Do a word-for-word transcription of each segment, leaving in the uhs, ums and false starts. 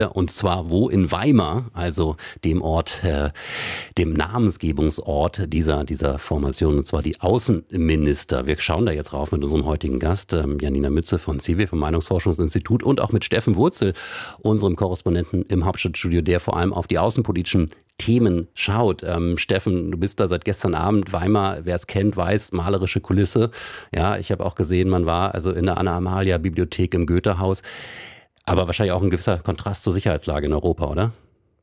Und zwar wo? In Weimar, also dem Ort, äh, dem Namensgebungsort dieser, dieser Formation, und zwar die Außenminister. Wir schauen da jetzt rauf mit unserem heutigen Gast, ähm, Janina Mütze von C W, vom Meinungsforschungsinstitut, und auch mit Steffen Wurzel, unserem Korrespondenten im Hauptstadtstudio, der vor allem auf die außenpolitischen Themen schaut. Ähm, Steffen, du bist da seit gestern Abend. Weimar, wer es kennt, weiß, malerische Kulisse. Ja, ich habe auch gesehen, man war also in der Anna-Amalia-Bibliothek im Goethehaus. Aber wahrscheinlich auch ein gewisser Kontrast zur Sicherheitslage in Europa, oder?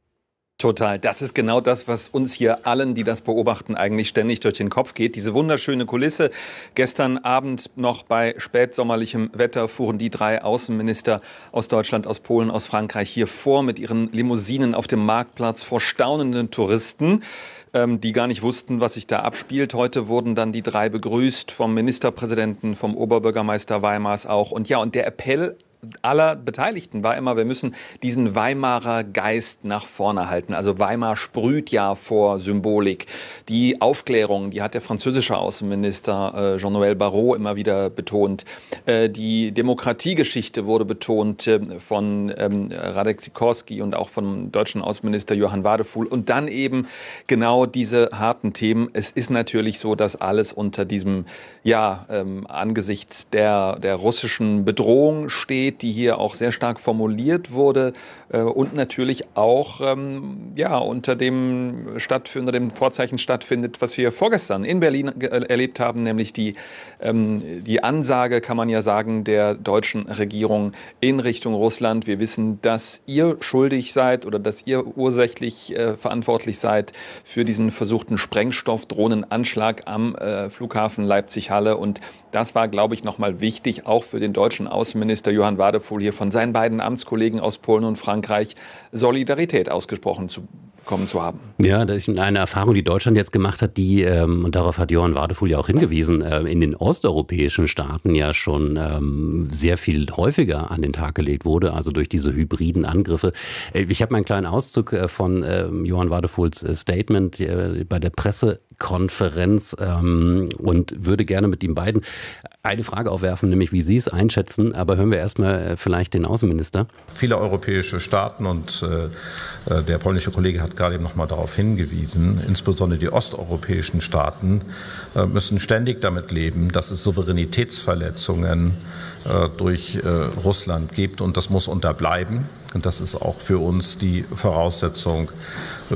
Total. Das ist genau das, was uns hier allen, die das beobachten, eigentlich ständig durch den Kopf geht. Diese wunderschöne Kulisse. Gestern Abend noch bei spätsommerlichem Wetter fuhren die drei Außenminister aus Deutschland, aus Polen, aus Frankreich hier vor mit ihren Limousinen auf dem Marktplatz vor staunenden Touristen, die gar nicht wussten, was sich da abspielt. Heute wurden dann die drei begrüßt vom Ministerpräsidenten, vom Oberbürgermeister Weimars auch. Und ja, und der Appell aller Beteiligten war immer, wir müssen diesen Weimarer Geist nach vorne halten. Also Weimar sprüht ja vor Symbolik. Die Aufklärung, die hat der französische Außenminister äh, Jean-Noël Barrot immer wieder betont. Äh, die Demokratiegeschichte wurde betont äh, von ähm, Radek Sikorski und auch vom deutschen Außenminister Johann Wadefuhl. Und dann eben genau diese harten Themen. Es ist natürlich so, dass alles unter diesem, ja, ähm, angesichts der, der russischen Bedrohung steht, die hier auch sehr stark formuliert wurde äh, und natürlich auch ähm, ja, unter dem, Statt, unter dem Vorzeichen stattfindet, was wir vorgestern in Berlin erlebt haben, nämlich die, ähm, die Ansage, kann man ja sagen, der deutschen Regierung in Richtung Russland. Wir wissen, dass ihr schuldig seid oder dass ihr ursächlich äh, verantwortlich seid für diesen versuchten Sprengstoffdrohnenanschlag am äh, Flughafen Leipzig-Halle. Und das war, glaube ich, nochmal wichtig, auch für den deutschen Außenminister Johann Wadefuhl hier von seinen beiden Amtskollegen aus Polen und Frankreich Solidarität ausgesprochen zu bekommen zu haben. Ja, das ist eine Erfahrung, die Deutschland jetzt gemacht hat, die, ähm, und darauf hat Johann Wadefuhl ja auch hingewiesen, äh, in den osteuropäischen Staaten ja schon ähm, sehr viel häufiger an den Tag gelegt wurde, also durch diese hybriden Angriffe. Äh, ich habe mal einen kleinen Auszug äh, von äh, Johann Wadefuhls äh, Statement äh, bei der Pressekonferenz ähm, und würde gerne mit ihm beiden eine Frage aufwerfen, nämlich wie Sie es einschätzen. Aber hören wir erstmal vielleicht den Außenminister. Viele europäische Staaten, und äh, der polnische Kollege hat gerade eben noch mal darauf hingewiesen, insbesondere die osteuropäischen Staaten äh, müssen ständig damit leben, dass es Souveränitätsverletzungen äh, durch äh, Russland gibt, und das muss unterbleiben. Und das ist auch für uns die Voraussetzung äh,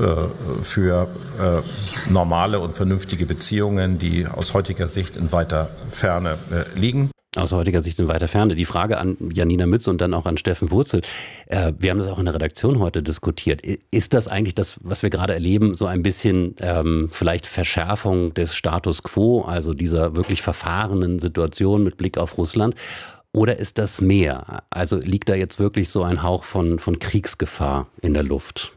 für äh, normale und vernünftige Beziehungen, die aus heutiger Sicht in weiter Ferne äh, liegen. Aus heutiger Sicht in weiter Ferne. Die Frage an Janina Mütze und dann auch an Steffen Wurzel. Äh, wir haben das auch in der Redaktion heute diskutiert. Ist das eigentlich das, was wir gerade erleben, so ein bisschen ähm, vielleicht Verschärfung des Status quo, also dieser wirklich verfahrenen Situation mit Blick auf Russland? Oder ist das mehr? Also liegt da jetzt wirklich so ein Hauch von, von Kriegsgefahr in der Luft?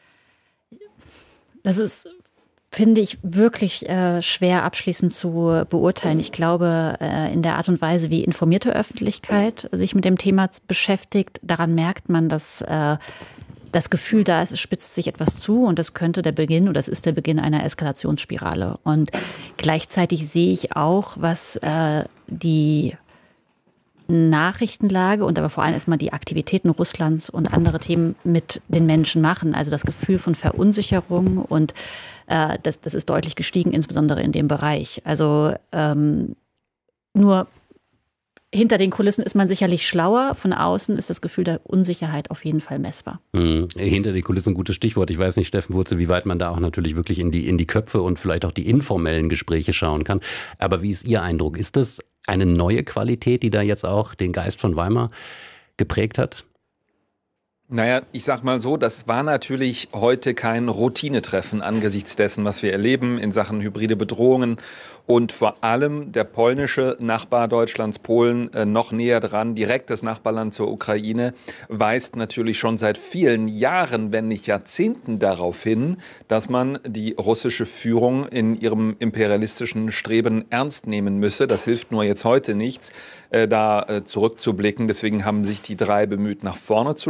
Das ist, finde ich, wirklich äh, schwer abschließend zu beurteilen. Ich glaube, äh, in der Art und Weise, wie informierte Öffentlichkeit sich mit dem Thema beschäftigt, daran merkt man, dass äh, das Gefühl da ist, es spitzt sich etwas zu, und das könnte der Beginn oder das ist der Beginn einer Eskalationsspirale. Und gleichzeitig sehe ich auch, was äh, die Nachrichtenlage und aber vor allem erstmal die Aktivitäten Russlands und andere Themen mit den Menschen machen. Also das Gefühl von Verunsicherung, und äh, das, das ist deutlich gestiegen, insbesondere in dem Bereich. Also ähm, nur hinter den Kulissen ist man sicherlich schlauer. Von außen ist das Gefühl der Unsicherheit auf jeden Fall messbar. Mhm. Hinter den Kulissen, gutes Stichwort. Ich weiß nicht, Steffen Wurzel, wie weit man da auch natürlich wirklich in die, in die Köpfe und vielleicht auch die informellen Gespräche schauen kann. Aber wie ist Ihr Eindruck? Ist das eine neue Qualität, die da jetzt auch den Geist von Weimar geprägt hat? Naja, ich sag mal so, das war natürlich heute kein Routinetreffen angesichts dessen, was wir erleben in Sachen hybride Bedrohungen. Und vor allem der polnische Nachbar Deutschlands, Polen, äh, noch näher dran, direkt das Nachbarland zur Ukraine, weist natürlich schon seit vielen Jahren, wenn nicht Jahrzehnten darauf hin, dass man die russische Führung in ihrem imperialistischen Streben ernst nehmen müsse. Das hilft nur jetzt heute nichts, äh, da äh, zurückzublicken. Deswegen haben sich die drei bemüht, nach vorne zu schauen.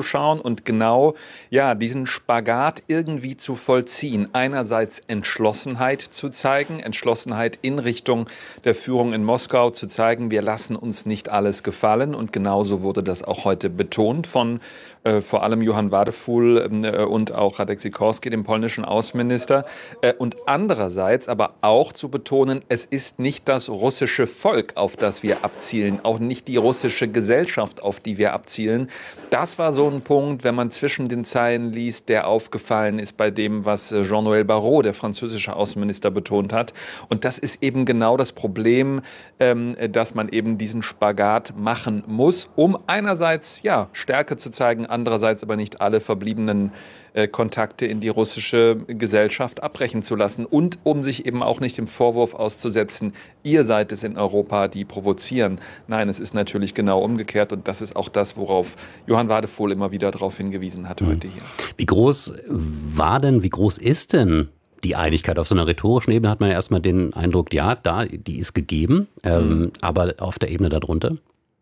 und genau ja, diesen Spagat irgendwie zu vollziehen. Einerseits Entschlossenheit zu zeigen, Entschlossenheit in Richtung der Führung in Moskau zu zeigen, wir lassen uns nicht alles gefallen. Und genauso wurde das auch heute betont von äh, vor allem Johann Wadefuhl äh, und auch Radek Sikorski, dem polnischen Außenminister. Äh, und andererseits aber auch zu betonen, es ist nicht das russische Volk, auf das wir abzielen, auch nicht die russische Gesellschaft, auf die wir abzielen. Das war so ein Punkt, wenn man zwischen den Zeilen liest, der aufgefallen ist bei dem, was Jean-Noël Barrot, der französische Außenminister, betont hat. Und das ist eben genau das Problem, ähm, dass man eben diesen Spagat machen muss, um einerseits ja, Stärke zu zeigen, andererseits aber nicht alle verbliebenen äh, Kontakte in die russische Gesellschaft abbrechen zu lassen und um sich eben auch nicht dem Vorwurf auszusetzen, ihr seid es in Europa, die provozieren. Nein, es ist natürlich genau umgekehrt und das ist auch das, worauf Johann Wadefuhl immer wieder darauf hingewiesen hat heute hier. Wie groß war denn, wie groß ist denn die Einigkeit? Auf so einer rhetorischen Ebene hat man ja erstmal den Eindruck, ja, da, die ist gegeben, ähm, mhm. aber auf der Ebene darunter?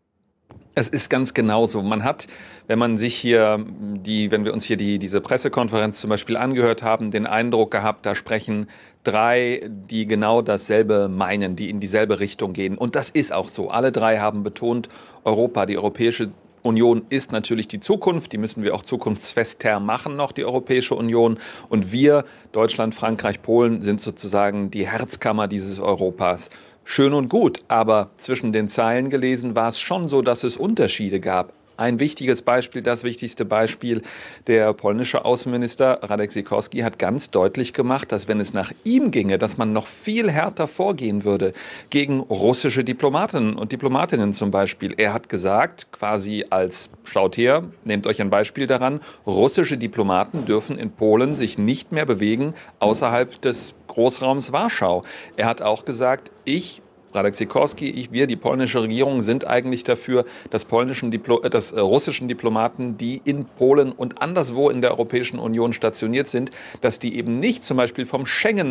Es ist ganz genauso. Man hat, wenn man sich hier die, wenn wir uns hier die, diese Pressekonferenz zum Beispiel angehört haben, den Eindruck gehabt, da sprechen drei, die genau dasselbe meinen, die in dieselbe Richtung gehen. Und das ist auch so. Alle drei haben betont, Europa, die Europäische Union ist natürlich die Zukunft, die müssen wir auch zukunftsfester machen noch, die Europäische Union. Und wir, Deutschland, Frankreich, Polen, sind sozusagen die Herzkammer dieses Europas. Schön und gut, aber zwischen den Zeilen gelesen war es schon so, dass es Unterschiede gab. Ein wichtiges Beispiel, das wichtigste Beispiel, der polnische Außenminister Radek Sikorski hat ganz deutlich gemacht, dass wenn es nach ihm ginge, dass man noch viel härter vorgehen würde gegen russische Diplomaten und Diplomatinnen zum Beispiel. Er hat gesagt, quasi als, schaut her, nehmt euch ein Beispiel daran, russische Diplomaten dürfen in Polen sich nicht mehr bewegen außerhalb des Großraums Warschau. Er hat auch gesagt, ich Radek Sikorski, ich, wir, die polnische Regierung sind eigentlich dafür, dass, polnischen Diplo- dass äh, russischen Diplomaten, die in Polen und anderswo in der Europäischen Union stationiert sind, dass die eben nicht zum Beispiel vom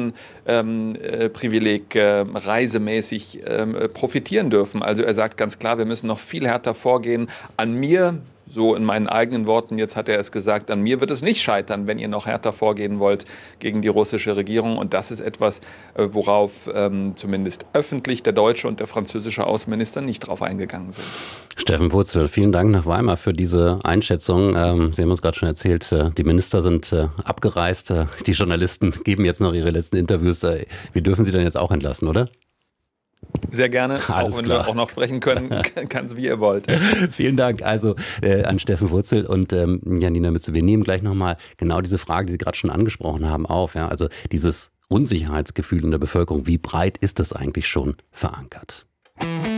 Schengen-Privileg ähm, äh, äh, reisemäßig äh, profitieren dürfen. Also er sagt ganz klar, wir müssen noch viel härter vorgehen. An mir, so in meinen eigenen Worten, jetzt hat er es gesagt, an mir wird es nicht scheitern, wenn ihr noch härter vorgehen wollt gegen die russische Regierung. Und das ist etwas, worauf ähm, zumindest öffentlich der deutsche und der französische Außenminister nicht drauf eingegangen sind. Steffen Purzel, vielen Dank nach Weimar für diese Einschätzung. Ähm, Sie haben uns gerade schon erzählt, äh, die Minister sind äh, abgereist. Äh, die Journalisten geben jetzt noch ihre letzten Interviews. Äh, wir dürfen sie dann jetzt auch entlassen, oder? Sehr gerne, Alles auch wenn klar. wir auch noch sprechen können, ganz wie ihr wollt. Vielen Dank also äh, an Steffen Purzel und ähm, Janina Mütze. Wir nehmen gleich nochmal genau diese Frage, die Sie gerade schon angesprochen haben, auf. Ja? Also dieses Unsicherheitsgefühl in der Bevölkerung, wie breit ist das eigentlich schon verankert?